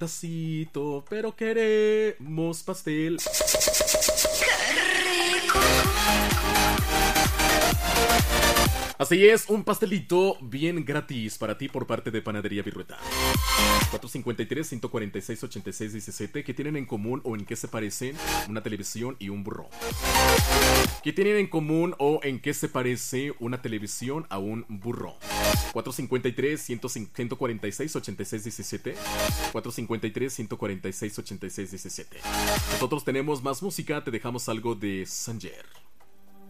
tacito, pero queremos pastel. Así es, un pastelito bien gratis para ti por parte de Panadería Virrueta. 453-146-8617. ¿Qué tienen en común o en qué se parecen una televisión y un burro? ¿Qué tienen en común o en qué se parece una televisión a un burro? 453-146-8617. 453-146-8617. Nosotros tenemos más música, te dejamos algo de Sanger.